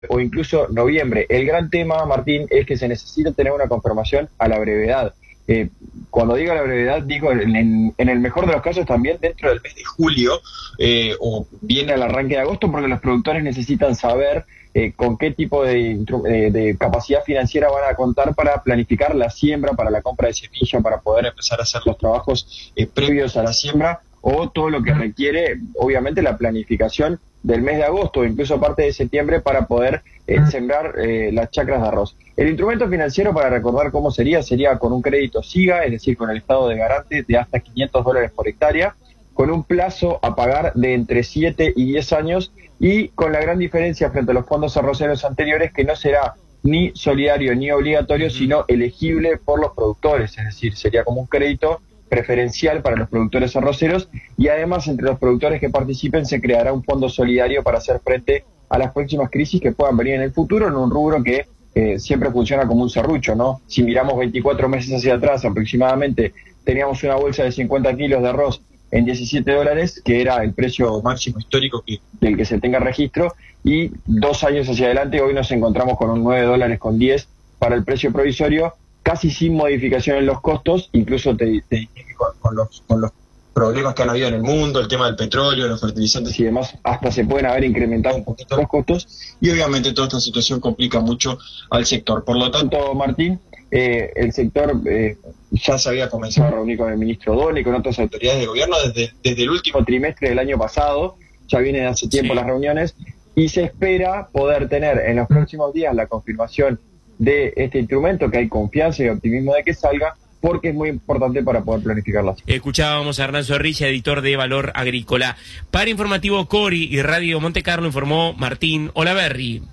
o incluso noviembre. El gran tema, Martín, es que se necesita tener una confirmación a la brevedad. Cuando digo la brevedad, digo en el mejor de los casos también dentro del mes de julio, o bien al arranque de agosto, porque los productores necesitan saber con qué tipo de capacidad financiera van a contar para planificar la siembra, para la compra de semilla, para poder empezar a hacer los trabajos previos a la siembra, o todo lo que requiere, obviamente, la planificación del mes de agosto, incluso parte de septiembre, para poder sembrar las chacras de arroz. El instrumento financiero, para recordar cómo sería con un crédito SIGA, es decir, con el estado de garante de hasta $500 por hectárea, con un plazo a pagar de entre 7 y 10 años, y con la gran diferencia frente a los fondos arroceros anteriores, que no será ni solidario ni obligatorio, sino elegible por los productores, es decir, sería como un crédito preferencial para los productores arroceros, y además entre los productores que participen se creará un fondo solidario para hacer frente a las próximas crisis que puedan venir en el futuro, en un rubro que siempre funciona como un serrucho, ¿no? Si miramos 24 meses hacia atrás aproximadamente, teníamos una bolsa de 50 kilos de arroz en $17, que era el precio máximo histórico del que se tenga registro, y 2 años hacia adelante hoy nos encontramos con un $9.10 para el precio provisorio, casi sin modificación en los costos. Incluso te dije que con los problemas que han habido en el mundo, el tema del petróleo, los fertilizantes y demás, hasta se pueden haber incrementado un poquito los costos, y obviamente toda esta situación complica mucho al sector. Por lo tanto, Martín, el sector ya se había comenzado a reunir con el ministro Dona y con otras autoridades de gobierno desde el último trimestre del año pasado, ya vienen hace tiempo las reuniones, y se espera poder tener en los próximos días la confirmación de este instrumento, que hay confianza y optimismo de que salga, porque es muy importante para poder planificarlo. Escuchábamos a Hernán Zorrilla, editor de Valor Agrícola. Para Informativo Cori y Radio Monte Carlo informó Martín Olaverri.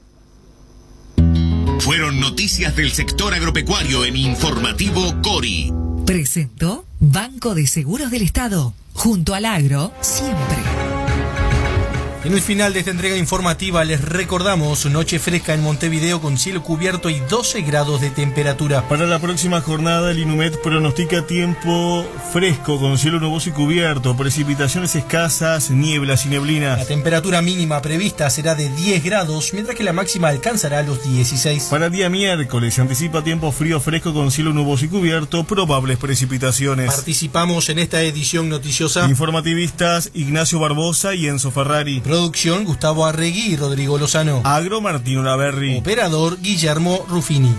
Fueron noticias del sector agropecuario en Informativo Cori. Presentó Banco de Seguros del Estado. Junto al agro, siempre. En el final de esta entrega informativa les recordamos noche fresca en Montevideo con cielo cubierto y 12 grados de temperatura. Para la próxima jornada el INUMED pronostica tiempo fresco con cielo nuboso y cubierto, precipitaciones escasas, nieblas y neblina. La temperatura mínima prevista será de 10 grados, mientras que la máxima alcanzará los 16. Para el día miércoles se anticipa tiempo frío fresco con cielo nuboso y cubierto, probables precipitaciones. Participamos en esta edición noticiosa informativistas Ignacio Barbosa y Enzo Ferrari. Producción Gustavo Arregui y Rodrigo Lozano. Agro Martín Olaverri. Operador Guillermo Ruffini.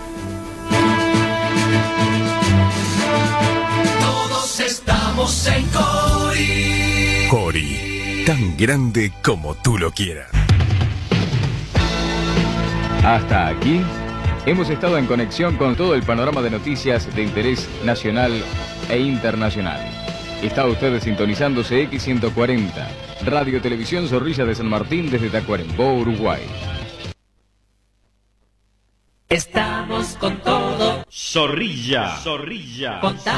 Todos estamos en Cori. Cori, tan grande como tú lo quieras. Hasta aquí hemos estado en conexión con todo el panorama de noticias de interés nacional e internacional. Está usted sintonizándose X140, Radio Televisión Zorrilla de San Martín desde Tacuarembó, Uruguay. Estamos con todo. Zorrilla.